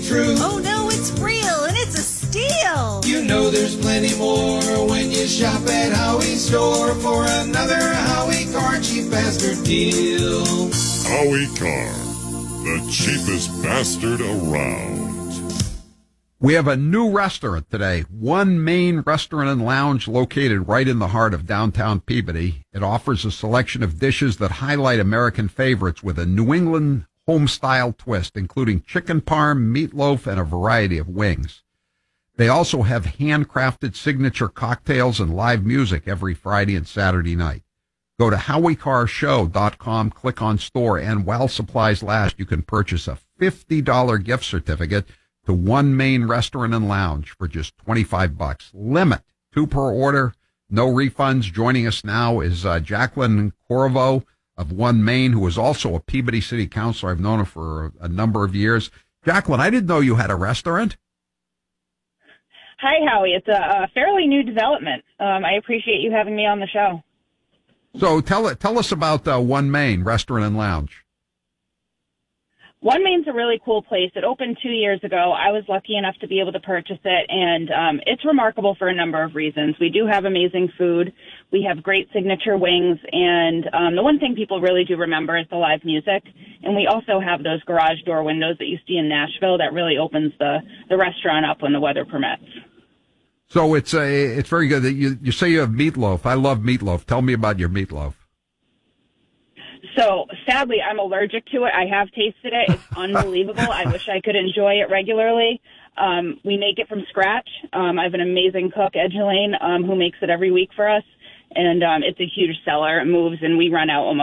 true. Oh no, it's real and it's a steal. You know there's plenty more when you shop at Howie's store for another Howie Car Cheap Bastard deal. Howie Car, the cheapest bastard around. We have a new restaurant today, One Main Restaurant and Lounge, located right in the heart of downtown Peabody. It offers a selection of dishes that highlight American favorites with a New England home-style twist, including chicken parm, meatloaf, and a variety of wings. They also have handcrafted signature cocktails and live music every Friday and Saturday night. Go to HowieCarShow.com, click on store, and while supplies last, you can purchase a $50 gift certificate to One Main Restaurant and Lounge for just $25. Limit 2 per order, no refunds. Joining us now is Jacqueline Corvo of One Main, who is also a Peabody City Councilor. I've known her for a number of years. Jacqueline, I didn't know you had a restaurant. Hi, Howie. It's a fairly new development. I appreciate you having me on the show. So tell us about One Main Restaurant and Lounge. One Main's a really cool place. It opened 2 years ago. I was lucky enough to be able to purchase it, and it's remarkable for a number of reasons. We do have amazing food. We have great signature wings, and the one thing people really do remember is the live music. And we also have those garage door windows that you see in Nashville that really opens the restaurant up when the weather permits. So it's very good. You say you have meatloaf. I love meatloaf. Tell me about your meatloaf. So, sadly, I'm allergic to it. I have tasted it. It's unbelievable. I wish I could enjoy it regularly. We make it from scratch. I have an amazing cook, Edgelane, who makes it every week for us. And it's a huge seller. It moves, and we run out almost